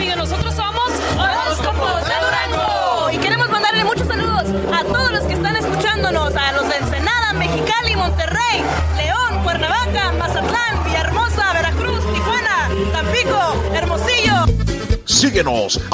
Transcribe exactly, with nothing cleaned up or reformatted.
que nosotros somos Horóscopos de Durango. Y queremos mandarle muchos saludos a todos los que están escuchándonos, a los de Ensenada, Mexicali, Monterrey, León, Cuernavaca, Mazatlán, Villahermosa, Veracruz, Tijuana, Tampico, Hermosillo. Síguenos